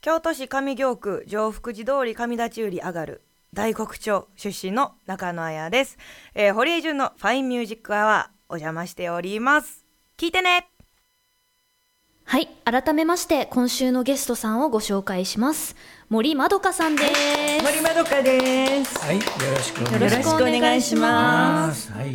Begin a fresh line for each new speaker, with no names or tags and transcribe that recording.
京都市上京区上福寺通り上立売上がる大黒町出身の中野彩です。堀江純のファインミュージックアワーお邪魔しております。聞いてね。
はい、改めまして今週のゲストさんをご紹介します。森まどかさんです。
森まどかです。
はい、よろしくお
よろしくお願いします。
はい、